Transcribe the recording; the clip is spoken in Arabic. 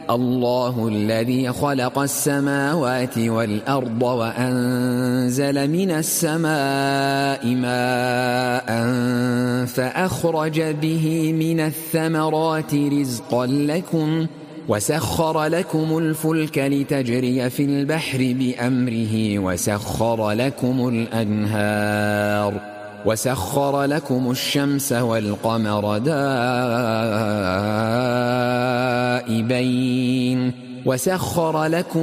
الله الذي خلق السماوات والأرض وأنزل من السماء ماء فأخرج به من الثمرات رزقا لكم وسخر لكم الفلك لتجري في البحر بأمره وسخر لكم الأنهار وسخر لكم الشمس والقمر دائبين وسخر لكم